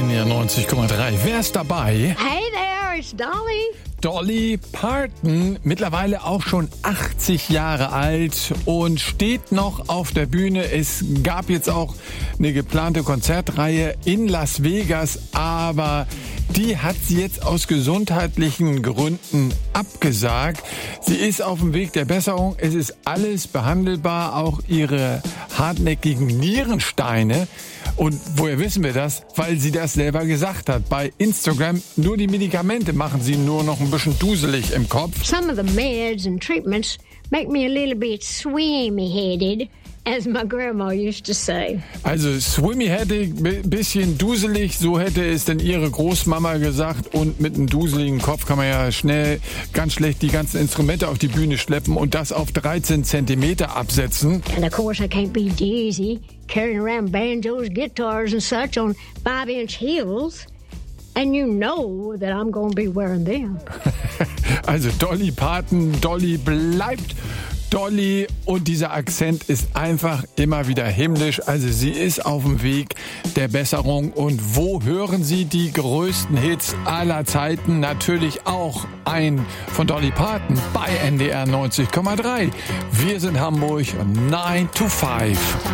NDR 90,3. Wer ist dabei? Hey there, it's Dolly. Dolly Parton, mittlerweile auch schon 80 Jahre alt und steht noch auf der Bühne. Es gab jetzt auch eine geplante Konzertreihe in Las Vegas, aber die hat sie jetzt aus gesundheitlichen Gründen abgesagt. Sie ist auf dem Weg der Besserung. Es ist alles behandelbar, auch ihre hartnäckigen Nierensteine. Und woher wissen wir das? Weil sie das selber gesagt hat. Bei Instagram, nur die Medikamente machen sie nur noch ein bisschen duselig im Kopf. Some of the meds and treatments make me a little bit swimmy-headed, as my grandma used to say. Also swimmy-headed, bisschen duselig, so hätte es denn ihre Großmama gesagt. Und mit einem duseligen Kopf kann man ja schnell ganz schlecht die ganzen Instrumente auf die Bühne schleppen und das auf 13 Zentimeter absetzen. And of course I can't be dizzy, carrying around banjos, guitars and such on 5-inch heels. And you know that I'm gonna be wearing them. Also Dolly Parton, Dolly bleibt Dolly und dieser Akzent ist einfach immer wieder himmlisch. Also sie ist auf dem Weg der Besserung. Und wo hören Sie die größten Hits aller Zeiten? Natürlich auch ein von Dolly Parton bei NDR 90,3. Wir sind Hamburg 9 to 5.